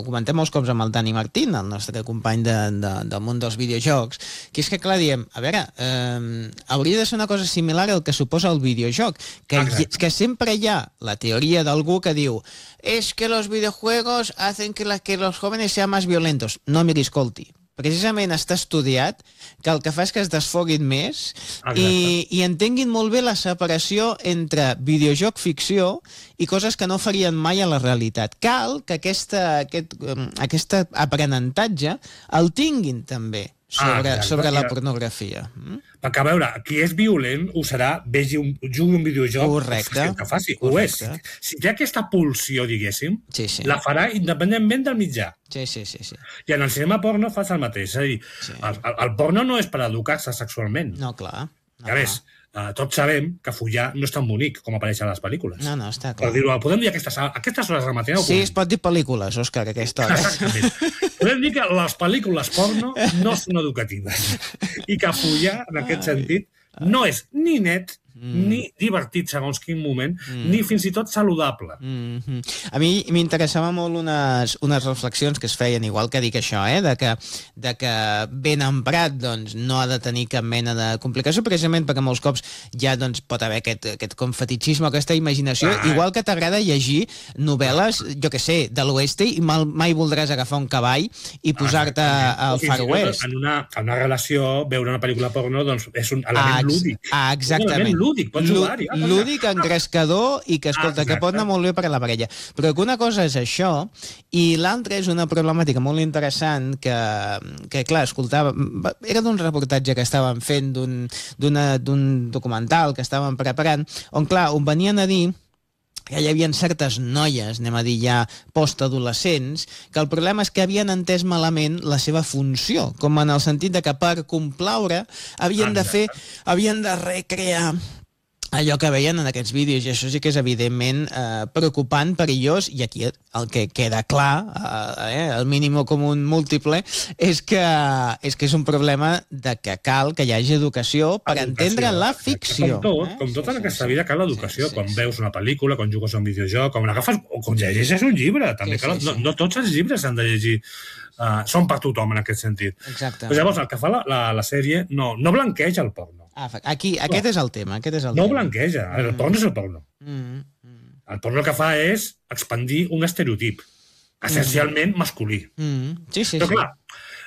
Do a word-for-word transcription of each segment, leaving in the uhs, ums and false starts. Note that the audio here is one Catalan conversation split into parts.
comentem molts cops amb el Dani Martín, el nostre company de, de, del món dels videojocs, que és que, clar, diem, a veure, eh, hauria de ser una cosa similar al que suposa el videojoc, que, que sempre hi ha la teoria d'algú que diu és que los videojuegos hacen que, la, que los jóvenes sean más violentos. No, miri, escolti, precisament està estudiat que el que fa és que es desfoguin més i, i entenguin molt bé la separació entre videojoc ficció i coses que no farien mai a la realitat. Cal que aquesta, aquest, aquest aprenentatge el tinguin també sobre, ah, sobre la pornografia. Mm? Perquè, a veure, qui és violent ho serà, vegi un, jugui un videojoc, correcte, que faci, ho és. Si té aquesta pulsió, diguéssim, sí, sí. la farà independentment del mitjà. Sí, sí, sí, sí. I en el cinema porno fas el mateix. És a dir, sí. el, el, el porno no és per educar-se sexualment. No, clar. No, a més, uh, tots sabem que follar no és tan bonic com apareix a les pel·lícules. No, no, està clar. Per dir-ho, podem dir aquestes, aquestes hores de la matina... Sí, es pot dir pel·lícules, Òscar, a aquesta hora. Exactament. Podem dir que les pel·lícules porno no són educatives i que follar, en aquest ai, sentit, no és ni net, mm. ni divertit segons quin moment, mm. ni fins i tot saludable. Mm -hmm. A mi m'interessava molt unes, unes reflexions que es feien, igual que dic això, eh? de, que, de que ben emprat doncs, no ha de tenir cap mena de complicació, precisament perquè molts cops ja doncs, pot haver aquest, aquest com fetichisme, aquesta imaginació, ah. igual que t'agrada llegir novel·les, jo què sé, de l'oeste i mal, mai voldràs agafar un cavall i posar-te ah, al Far West. En una, en una relació, veure una pel·lícula porno doncs, és un element ah, lúdic. Ah, exactament. Lúdic, pots jugar-hi. Ah, lúdic, engrescador i que, escolta, ah, que pot anar molt bé per a la parella. Però que una cosa és això i l'altra és una problemàtica molt interessant que, que clar, escoltava... Era d'un reportatge que estàvem fent d'un documental que estàvem preparant, on, clar, on venien a dir que hi havia certes noies, anem a dir ja postadolescents, que el problema és que havien entès malament la seva funció, com en el sentit de que per complaure havien de fer, havien de recrear allò que veien en aquests vídeos, i això sí que és evidentment eh, preocupant, perillós, i aquí el que queda clar, eh, el mínim comú múltiple, és que, és que és un problema de que cal que hi hagi educació per educació. Entendre la ficció. Com tot, eh? com tot en sí, aquesta sí, vida cal l'educació, sí, sí, quan sí. veus una pel·lícula, quan jugues a un videojoc, quan l'agafes, o quan llegeixes un llibre, també sí, cal, sí, sí. No, no tots els llibres s'han de llegir. Uh, són per tothom en aquest sentit. Exacte. Però llavors el que fa la, la, la sèrie no, no blanqueja el porno. Ah, aquí, aquest no. és el tema. Aquest és el no tema. blanqueja. El porno és el porno. Mm. El porno el que fa és expandir un estereotip, essencialment mm. masculí. Mm. Sí, sí, Però sí. clar,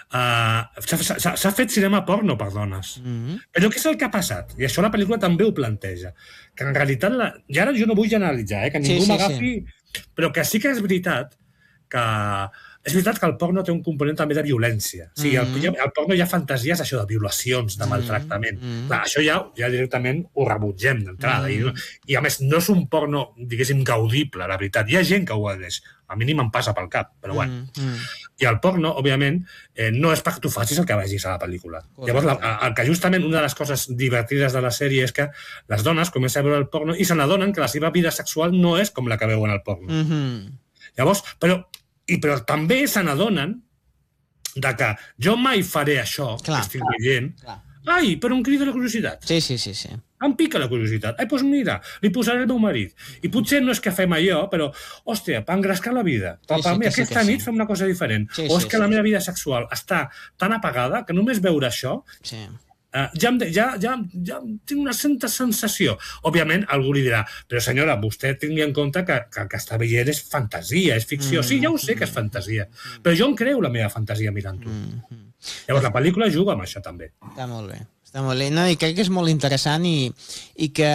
uh, s'ha fet cinema porno per dones. Mm. Però què és el que ha passat? I això la pel·lícula també ho planteja. Que en realitat, la... i ara jo no vull generalitzar, eh? que ningú sí, sí, m'agafi... Sí. Però que sí que és veritat que... És veritat que el porno té un component també de violència. O sigui, mm. el, el porno hi ha fantasies, això, de violacions, de maltractament. Mm. Clar, això ja, ja directament ho rebutgem d'entrada. Mm. I, I, a més, no és un porno, diguéssim, gaudible, la veritat. Hi ha gent que ho adeix. A mínim em passa pel cap, però bueno. Mm. I el porno, òbviament, eh, no és perquè tu facis el que vegis a la pel·lícula. Correcte. Llavors, la, el que justament una de les coses divertides de la sèrie és que les dones comencen a veure el porno i se n'adonen que la seva vida sexual no és com la que veuen al porno. Mm-hmm. Llavors, però... I però també se n'adonen de que jo mai faré això, clar, que estic veient. Ai, però em crida la curiositat. Sí, sí, sí, sí. Em pica la curiositat. Ai, doncs mira, li posaré el meu marit. I potser no és que fem allò, però, hòstia, per engrescar la vida. Per, sí, sí, per mi, aquesta sí, nit sí. fem una cosa diferent. Sí, o és sí, que sí. la meva vida sexual està tan apagada que només veure això... Sí. Uh, ja, ja, ja, ja tinc una certa sensació. Òbviament, algú li dirà, però senyora, vostè tingui en compte que, que el que està veient és fantasia, és ficció. Mm. Sí, ja ho sé que és fantasia, però jo em creu la meva fantasia mirant-ho. Mm. Llavors, la pel·lícula juga amb això, també. Està molt bé. Està molt bé. No, i crec que és molt interessant i, i que,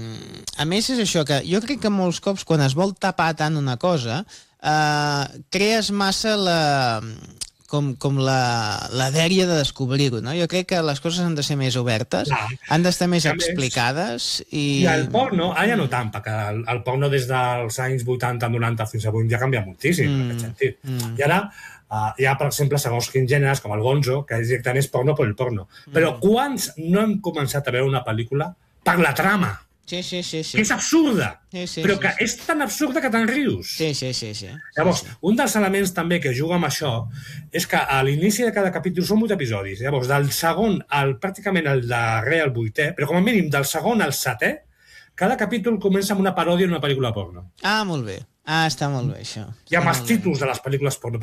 a més, és això, que jo crec que molts cops, quan es vol tapar tant una cosa, eh, crees massa la... com, com la, la dèria de descobrir-ho, no? Jo crec que les coses han de ser més obertes, clar, han d'estar més explicades i... I el porno, ara ja no tant, perquè el, el porno des dels anys vuitanta noranta fins avui ja ha canviat moltíssim, mm, en aquest sentit. Mm. I ara uh, hi ha, per exemple, segons quins gèneres, com el gonzo, que directament és porno per el porno. Però mm. quants no hem començat a veure una pel·lícula per la trama? Sí, sí, sí, sí. Que és absurda, sí, sí, però sí, que sí. és tan absurda que te'n rius. Sí, sí, sí, sí. Llavors, sí, sí. un dels elements també que juga amb això és que a l'inici de cada capítol són vuit episodis. Llavors, del segon al pràcticament el darrer al vuitè, però com a mínim del segon al setè, cada capítol comença amb una paròdia d'una pel·lícula porno. Ah, molt bé. Ah, està molt bé, això. Hi ha els títols de les pel·lícules porno.